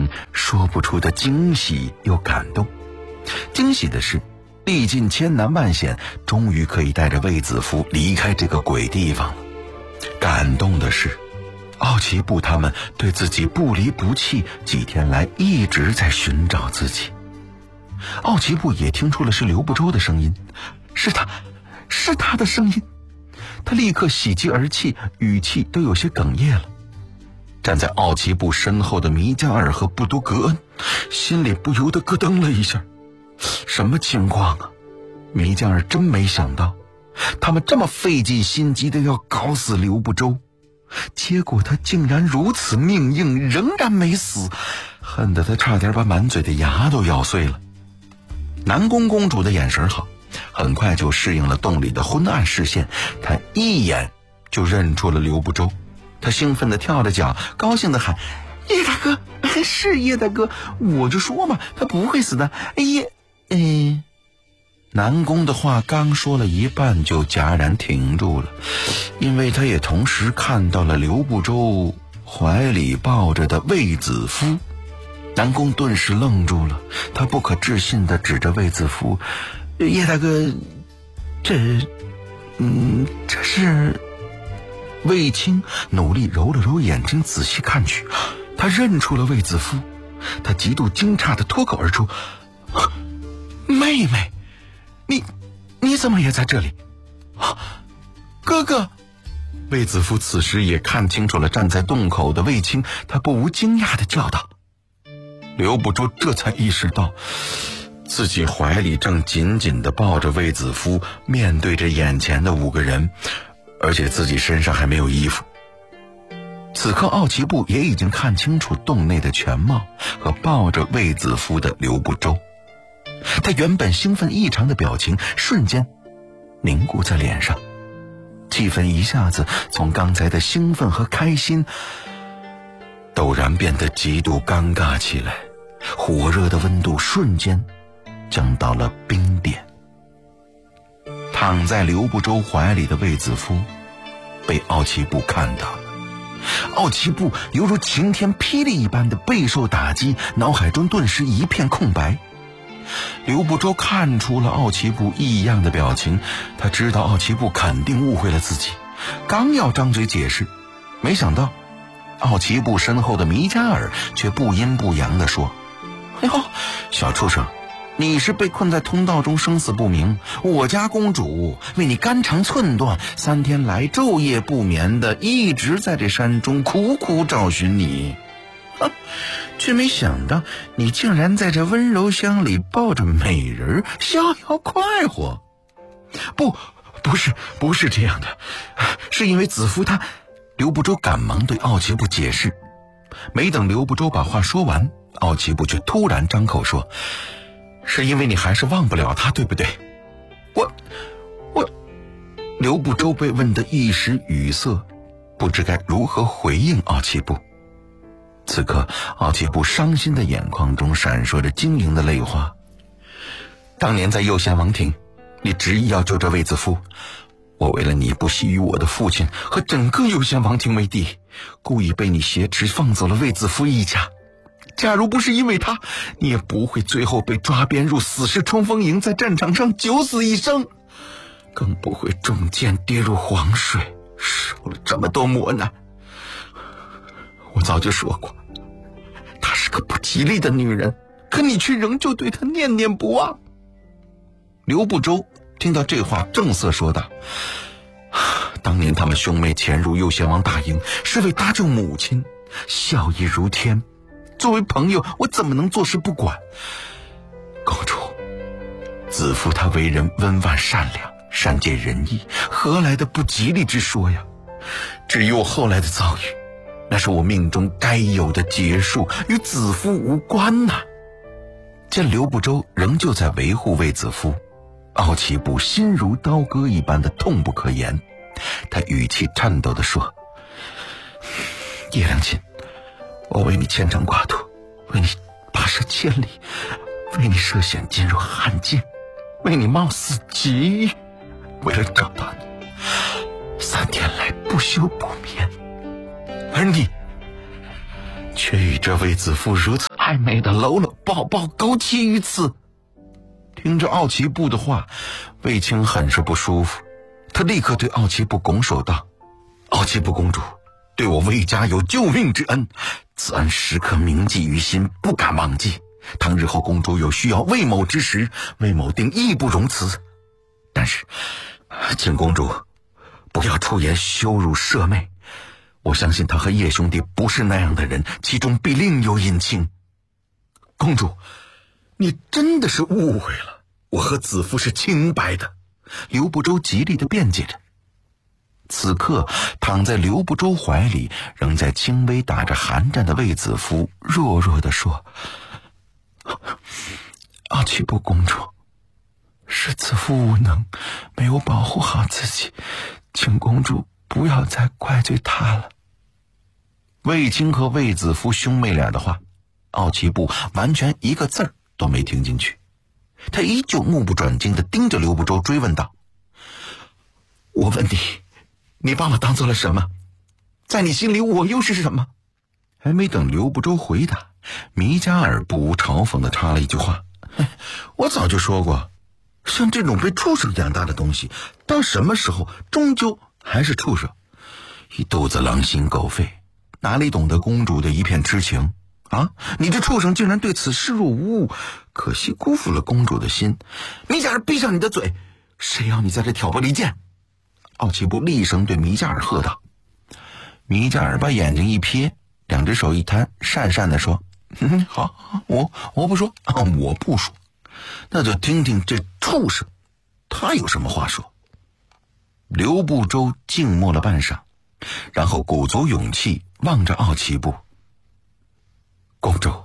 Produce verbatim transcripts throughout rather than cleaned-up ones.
种说不出的惊喜又感动。惊喜的是，历尽千难万险，终于可以带着卫子夫离开这个鬼地方了。感动的是，奥奇布他们对自己不离不弃，几天来一直在寻找自己。奥奇布也听出了是刘不周的声音，是他，是他的声音。他立刻喜极而泣，语气都有些哽咽了。站在奥奇布身后的弥加尔和布都格恩心里不由得咯噔了一下。什么情况啊？弥加尔真没想到，他们这么费尽心机的要搞死刘不周，结果他竟然如此命硬，仍然没死，恨得他差点把满嘴的牙都咬碎了。南宫公主的眼神好，很快就适应了洞里的昏暗视线，她一眼就认出了刘不周。她兴奋地跳着脚，高兴地喊：叶大哥，是叶大哥，我就说嘛，他不会死的。叶嗯，南宫的话刚说了一半就戛然停住了，因为他也同时看到了刘不周怀里抱着的卫子夫。南宫顿时愣住了，他不可置信地指着卫子夫：叶大哥，这嗯这是……卫青努力揉了揉眼睛，仔细看去，他认出了卫子夫。他极度惊诧地脱口而出：妹妹，你你怎么也在这里？哥哥！卫子夫此时也看清楚了站在洞口的卫青，他不无惊讶地叫道。刘不周这才意识到，自己怀里正紧紧地抱着卫子夫，面对着眼前的五个人，而且自己身上还没有衣服。此刻奥奇布也已经看清楚洞内的全貌和抱着卫子夫的刘不周，他原本兴奋异常的表情瞬间凝固在脸上，气氛一下子从刚才的兴奋和开心陡然变得极度尴尬起来，火热的温度瞬间降到了冰点。躺在刘不周怀里的卫子夫被奥奇布看到了，奥奇布犹如晴天霹雳一般的备受打击，脑海中顿时一片空白。刘不周看出了奥奇布异样的表情，他知道奥奇布肯定误会了自己，刚要张嘴解释，没想到奥奇布身后的弥加尔却不阴不阳地说：哎呦，小畜生，你是被困在通道中生死不明，我家公主为你肝肠寸断，三天来昼夜不眠的一直在这山中苦苦找寻你，却没想到你竟然在这温柔乡里抱着美人逍遥快活。不不是不是这样的，是因为子夫他……刘不周赶忙对奥奇布解释，没等刘不周把话说完，奥奇布却突然张口说：是因为你还是忘不了他，对不对？我我刘不周被问得一时语塞，不知该如何回应奥奇布。此刻奥奇布伤心的眼眶中闪烁着晶莹的泪花。当年在右贤王庭，你执意要救这卫子夫，我为了你不惜与我的父亲和整个右贤王庭为敌，故意被你挟持放走了卫子夫一家。假如不是因为他，你也不会最后被抓编入死士冲锋营，在战场上九死一生，更不会中箭跌入黄水，受了这么多磨难。我早就说过，她是个不吉利的女人，可你却仍旧对她念念不忘。刘不周听到这话正色说道：当年他们兄妹潜入右贤王大营，是为搭救母亲，孝义如天，作为朋友，我怎么能坐视不管？公主，子夫他为人温婉善良，善解人意，何来的不吉利之说呀？至于我后来的遭遇，那是我命中该有的结束，与子夫无关呐、啊。见刘不周仍旧在维护卫子夫，奥奇布心如刀割一般的痛不可言，他语气颤抖地说：叶良亲，我为你牵肠挂肚，为你跋涉千里，为你涉险进入汉境，为你冒死劫狱，为了找到你，三天来不休不眠，而你却与这卫子夫如此。 爱美的搂搂抱抱，勾其于此。听着奥奇布的话，卫青很是不舒服，他立刻对奥奇布拱手道：奥奇布公主对我魏家有救命之恩，此恩时刻铭记于心，不敢忘记。倘日后公主有需要魏某之时，魏某定义不容辞。但是请公主不要出言羞辱舍妹，我相信他和叶兄弟不是那样的人，其中必另有隐情。公主，你真的是误会了，我和子夫是清白的。刘不周极力地辩解着。此刻躺在刘不周怀里仍在轻微打着寒战的卫子夫弱弱地说：奥奇布公主，是子夫无能，没有保护好自己，请公主不要再怪罪他了。卫青和卫子夫兄妹俩的话，奥奇布完全一个字儿都没听进去，他依旧目不转睛地盯着刘不周追问道：我问你，你把我当做了什么？在你心里我又是什么？还没等刘不周回答，弥加尔不无嘲讽地插了一句话：我早就说过，像这种被畜生养大的东西，到什么时候终究还是畜生，一肚子狼心狗肺，哪里懂得公主的一片痴情啊！你这畜生竟然对此视若无物，可惜辜负了公主的心。弥加尔，闭上你的嘴，谁要你在这挑拨离间？奥奇布厉声对弥加尔喝道。弥加尔把眼睛一瞥，两只手一摊，讪讪地说：嗯，好，我我不说、啊、我不说，那就听听这畜生他有什么话说。刘不周静默了半晌，然后鼓足勇气望着奥奇布：公主，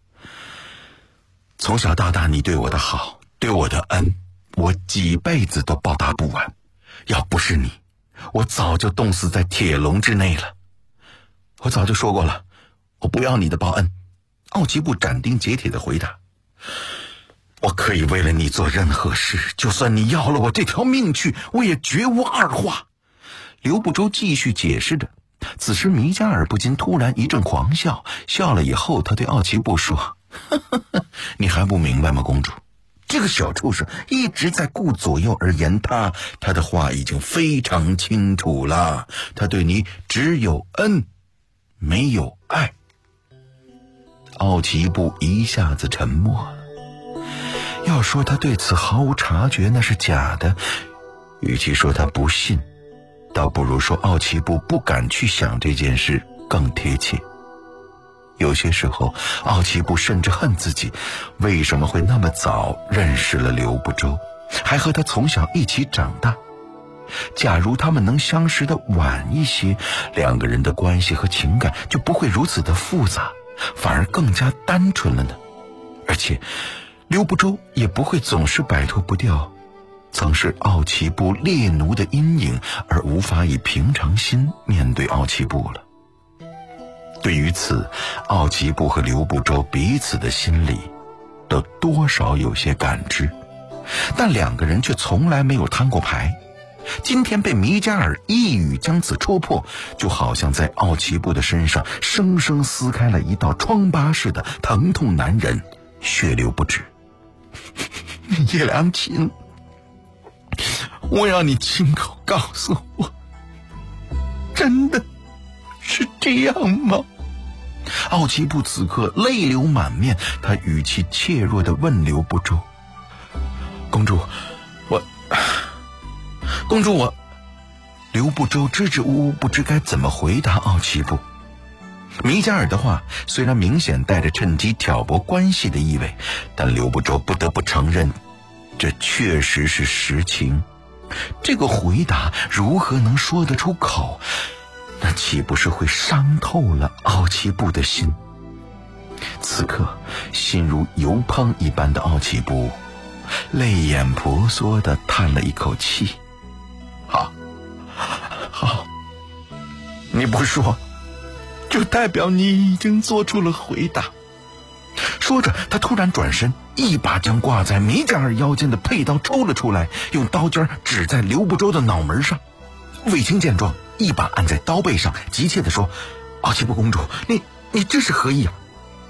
从小到大你对我的好，对我的恩，我几辈子都报答不完，要不是你，我早就冻死在铁笼之内了。我早就说过了，我不要你的报恩。奥奇布斩钉截铁地回答：我可以为了你做任何事，就算你要了我这条命去，我也绝无二话。刘不周继续解释着。此时弥加尔不禁突然一阵狂笑，笑了以后他对奥奇布说：呵呵呵，你还不明白吗，公主？这个小畜生一直在顾左右而言他，他的话已经非常清楚了，他对你只有恩，没有爱。奥奇布一下子沉默了。要说他对此毫无察觉，那是假的，与其说他不信，倒不如说奥奇布不敢去想这件事更贴切。有些时候奥奇布甚至恨自己为什么会那么早认识了刘不周，还和他从小一起长大。假如他们能相识的晚一些，两个人的关系和情感就不会如此的复杂，反而更加单纯了呢。而且刘不周也不会总是摆脱不掉曾是奥奇布猎奴的阴影，而无法以平常心面对奥奇布了。对于此，奥奇布和刘不周彼此的心里都多少有些感知，但两个人却从来没有摊过牌。今天被弥加尔一语将此戳破，就好像在奥奇布的身上生生撕开了一道疮疤似的，疼痛难忍，血流不止。叶良琴，我要你亲口告诉我，真的是这样吗？奥奇布此刻泪流满面，他语气怯弱地问刘不周：公主，我公主我刘不周支支吾吾，不知该怎么回答奥奇布。弥加尔的话虽然明显带着趁机挑拨关系的意味，但刘不周不得不承认，这确实是实情。这个回答如何能说得出口？那岂不是会伤透了奥奇布的心？此刻心如油烹一般的奥奇布泪眼婆娑地叹了一口气：好好，你不说就代表你已经做出了回答。说着他突然转身，一把将挂在弥加尔腰间的佩刀抽了出来，用刀尖指在刘不周的脑门上。卫青见状，一把按在刀背上，急切地说：奥奇布公主，你你这是何意啊？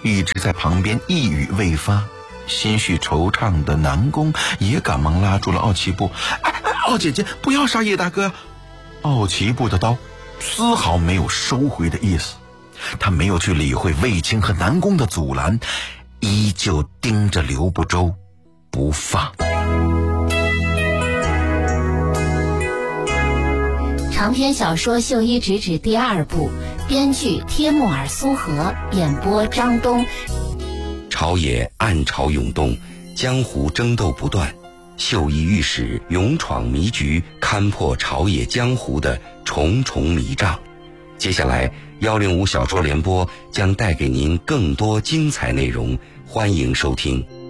一直在旁边一语未发。心绪惆怅的南宫也赶忙拉住了奥奇布：“哎哎，奥姐姐，不要杀叶大哥！”奥奇布的刀丝毫没有收回的意思，他没有去理会卫青和南宫的阻拦，依旧盯着刘不周不放。 长篇小说《绣衣直指》第二部，编剧帖木儿苏荷，演播张东。 朝野暗潮涌动，江湖争斗不断，绣衣御史勇闯迷局，勘破朝野江湖的重重迷障。接下来幺零五小说联播将带给您更多精彩内容，欢迎收听。